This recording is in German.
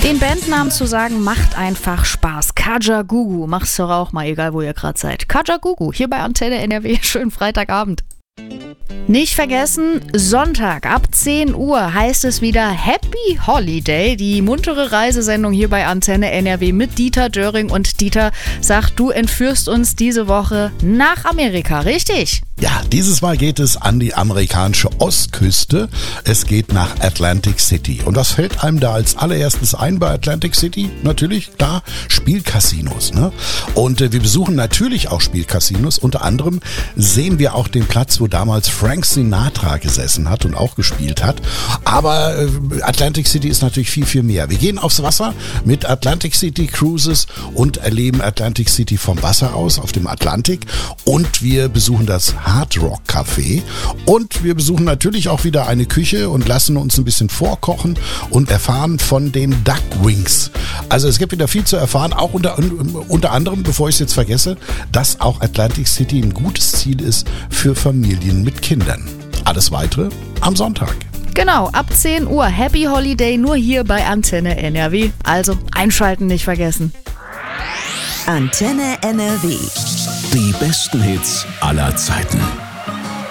Den Bandnamen zu sagen macht einfach Spaß. Kajagoogoo, macht's doch auch mal, egal wo ihr gerade seid. Kajagoogoo, hier bei Antenne NRW, schönen Freitagabend. Nicht vergessen, Sonntag ab 10 Uhr heißt es wieder Happy Holiday, die muntere Reisesendung hier bei Antenne NRW mit Dieter Döring. Und Dieter sagt, du entführst uns diese Woche nach Amerika, richtig? Ja, dieses Mal geht es an die amerikanische Ostküste. Es geht nach Atlantic City. Und was fällt einem da als allererstes ein bei Atlantic City? Natürlich, klar, Spielcasinos. Ne? Und wir besuchen natürlich auch Spielcasinos. Unter anderem sehen wir auch den Platz, wo damals Frank Sinatra gesessen hat und auch gespielt hat. Aber Atlantic City ist natürlich viel, viel mehr. Wir gehen aufs Wasser mit Atlantic City Cruises und erleben Atlantic City vom Wasser aus auf dem Atlantik. Und wir besuchen das Hard Rock Café. Und wir besuchen natürlich auch wieder eine Küche und lassen uns ein bisschen vorkochen und erfahren von den Duck Wings. Also es gibt wieder viel zu erfahren, auch unter anderem, bevor ich es jetzt vergesse, dass auch Atlantic City ein gutes Ziel ist für Familien mit Kindern. Alles Weitere am Sonntag. Genau, ab 10 Uhr Happy Holiday nur hier bei Antenne NRW. Also einschalten nicht vergessen. Antenne NRW. Die besten Hits aller Zeiten.